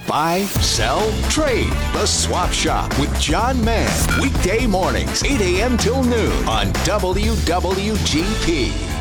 Buy, sell, trade. The Swap Shop with John Mann. Weekday mornings, 8 a.m. till noon on WWGP.